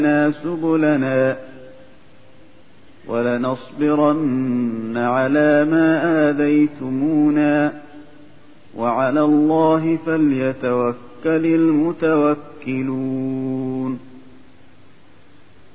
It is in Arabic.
سبلنا ولنصبرن على ما آذيتمونا وعلى الله فليتوكل المتوكلون.